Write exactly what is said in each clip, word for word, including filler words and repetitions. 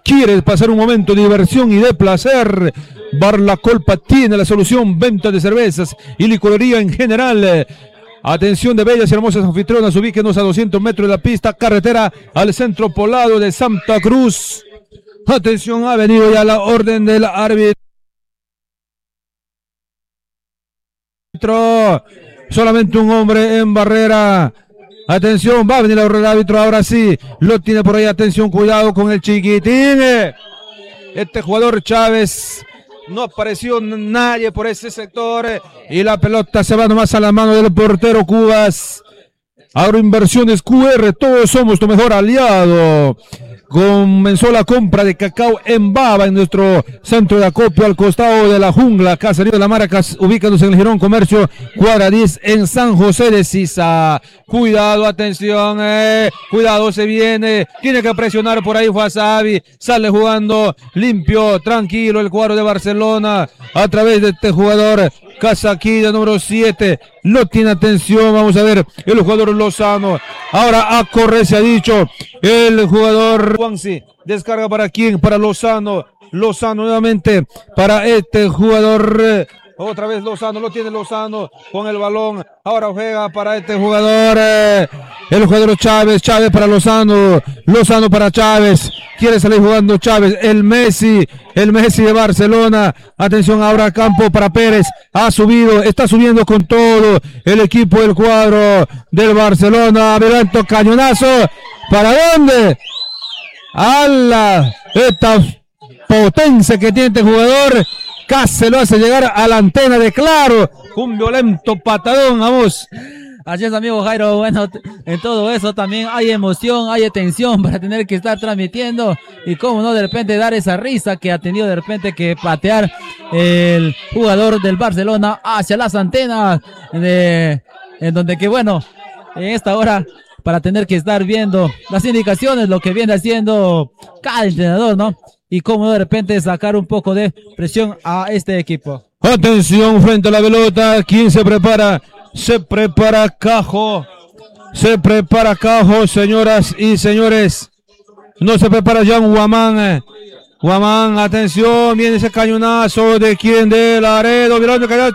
¿Quieres pasar un momento de diversión y de placer? Barlacolpa tiene la solución. Venta de cervezas y licorería en general. Atención de bellas y hermosas anfitrionas, ubíquenos a doscientos metros de la pista, carretera al centro poblado de Santa Cruz. Atención, ha venido ya la orden del árbitro. Solamente un hombre en barrera. Atención, va a venir el árbitro, ahora sí. Lo tiene por ahí, atención, cuidado con el chiquitín. Este jugador Chávez. No apareció nadie por ese sector y la pelota se va nomás a la mano del portero Cubas. Agroinversiones Q R, todos somos tu mejor aliado. Comenzó la compra de cacao en Baba en nuestro centro de acopio al costado de la jungla, Caserío de la Maracas, ubicándose en el Girón Comercio, cuadra diez en San José de Sisa. Cuidado, atención, eh, cuidado, se viene, tiene que presionar por ahí Wasabi, sale jugando limpio, tranquilo el cuadro de Barcelona a través de este jugador Casaquilla número siete, lo tiene atención, vamos a ver, el jugador Lozano, ahora a correr se ha dicho, el jugador Juansi, descarga para quién, para Lozano, Lozano nuevamente para este jugador, eh, otra vez Lozano, lo tiene Lozano con el balón, ahora juega para este jugador, eh, el jugador Chávez, Chávez para Lozano, Lozano para Chávez, quiere salir jugando Chávez, el Messi, el Messi de Barcelona, atención ahora campo para Pérez, ha subido, está subiendo con todo el equipo del cuadro del Barcelona, adelanto cañonazo, ¿para dónde? ¡Hala! Esta potencia que tiene este jugador, casi lo hace llegar a la antena de Claro, un violento patadón, vamos. Así es, amigo Jairo, bueno, en todo eso también hay emoción, hay tensión para tener que estar transmitiendo y cómo no de repente dar esa risa que ha tenido de repente que patear el jugador del Barcelona hacia las antenas, de, en donde que bueno, en esta hora para tener que estar viendo las indicaciones, lo que viene haciendo cada entrenador, ¿no? Y cómo de repente sacar un poco de presión a este equipo. Atención frente a la pelota, ¿quién se prepara? Se prepara Cajo, se prepara Cajo, señoras y señores. No se prepara Jan Guamán. Guamán, atención, viene ese cañonazo de quien, de Laredo, mirando que ya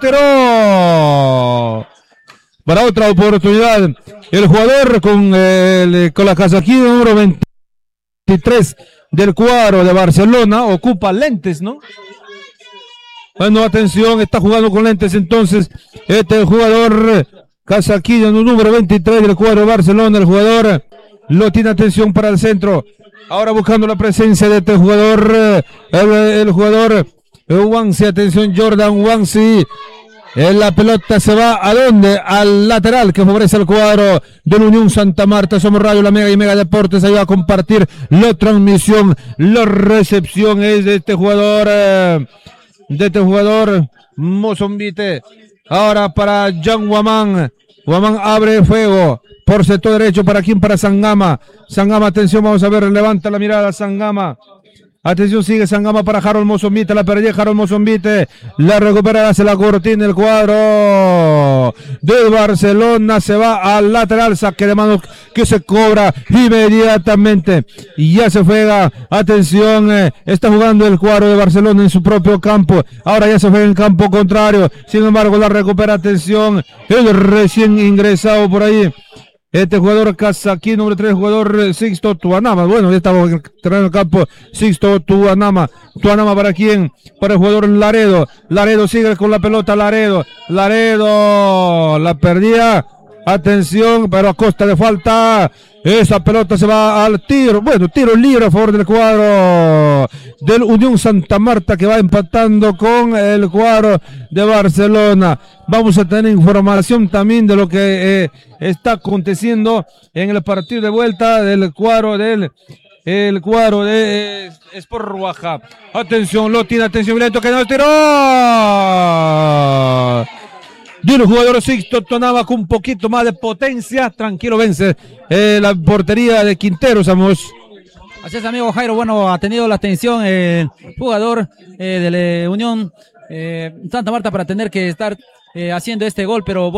tiró. Para otra oportunidad, el jugador con, el, con la casaquilla número veintitrés del cuadro de Barcelona, ocupa lentes, ¿no? Bueno, atención, está jugando con lentes entonces, este jugador, casaquilla número veintitrés del cuadro de Barcelona, el jugador lo tiene atención para el centro, ahora buscando la presencia de este jugador, el, el jugador Wansi, atención Jordan Wansi, la pelota se va ¿a dónde? Al lateral que favorece el cuadro del Unión Santa Marta. Somos Radio La Mega y Mega Deportes, ayuda a compartir la transmisión, la recepción es de este jugador, eh, de este jugador Mozombite. Ahora para Jan Guamán, Guamán abre fuego por sector derecho, ¿para quién? Para Sangama, Sangama, atención, vamos a ver, levanta la mirada Sangama. Atención, sigue Sangama para Harold Mozombite, la perdió Harold Mozombite, la recupera, hace la cortina, el cuadro del Barcelona, se va al lateral, saque de mano que se cobra inmediatamente, y ya se juega, atención, eh, está jugando el cuadro de Barcelona en su propio campo, ahora ya se juega en campo contrario, sin embargo la recupera, atención, el recién ingresado por ahí, este jugador Casaquí, número tres, jugador Sixto Tuanama. Bueno, ya estaba en el terreno del campo. Sixto Tuanama. Tuanama para quién? Para el jugador Laredo. Laredo sigue con la pelota. Laredo. Laredo. La perdía. Atención, pero a costa de falta. Esa pelota se va al tiro. Bueno, tiro libre a favor del cuadro del Unión Santa Marta, que va empatando con el cuadro de Barcelona. Vamos a tener información también de lo que eh, está aconteciendo en el partido de vuelta del cuadro del el cuadro de eh, Sport Ruaja. Atención, lo tiene, atención, violento que no tiró. De un jugador Sixto Tonaba con un poquito más de potencia, tranquilo vence eh, la portería de Quinteros, vamos. Así es, amigo Jairo, bueno, ha tenido la atención el jugador eh, de la Unión eh, Santa Marta para tener que estar eh, haciendo este gol, pero bueno.